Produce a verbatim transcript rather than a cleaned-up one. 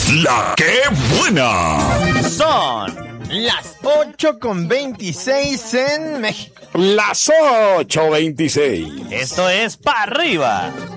es la que buena. Son las ocho con veintiséis en México. Las ocho veintiséis. Esto es Pa' Arriba